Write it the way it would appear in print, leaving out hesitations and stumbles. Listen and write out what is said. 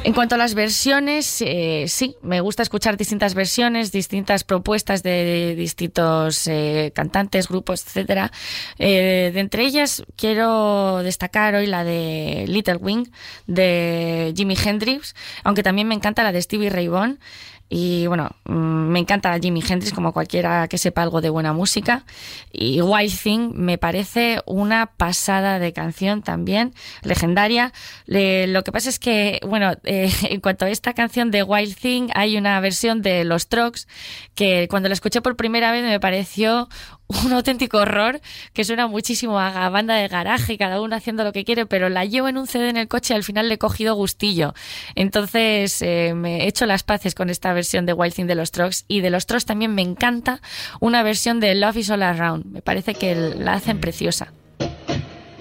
En cuanto a las versiones, sí, me gusta escuchar distintas versiones, distintas propuestas de distintos cantantes, grupos, etcétera. De entre ellas quiero destacar hoy la de Little Wing de Jimi Hendrix, aunque también me encanta la de Stevie Ray Vaughan. Y bueno, me encanta Jimi Hendrix como cualquiera que sepa algo de buena música. Y Wild Thing me parece una pasada de canción también, legendaria. Lo que pasa es que, bueno, en cuanto a esta canción de Wild Thing, hay una versión de Los Strokes que cuando la escuché por primera vez me pareció un auténtico horror, que suena muchísimo a banda de garaje y cada uno haciendo lo que quiere, pero la llevo en un CD en el coche y al final le he cogido gustillo. Entonces me he hecho las paces con esta versión de Wild Thing de Los Strokes, y de Los Strokes también me encanta una versión de Love Is All Around. Me parece que la hacen preciosa.